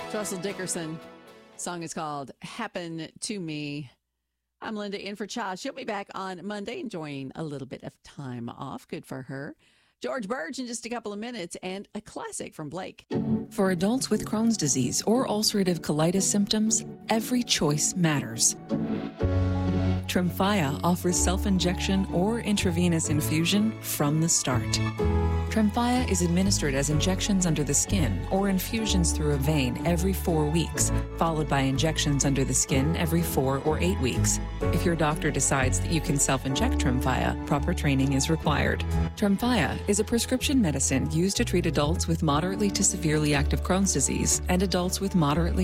Russell Dickerson. Song is called Happen to Me. I'm Linda in for Cha. She'll be back on Monday enjoying a little bit of time off. Good for her. George Burge in just a couple of minutes and a classic from Blake. For adults with Crohn's disease or ulcerative colitis symptoms, every choice matters. Tremfya offers self-injection or intravenous infusion from the start. Tremfya is administered as injections under the skin or infusions through a vein every 4 weeks, followed by injections under the skin every 4 or 8 weeks. If your doctor decides that you can self-inject Tremfya, proper training is required. Tremfya is a prescription medicine used to treat adults with moderately to severely active Crohn's disease and adults with moderately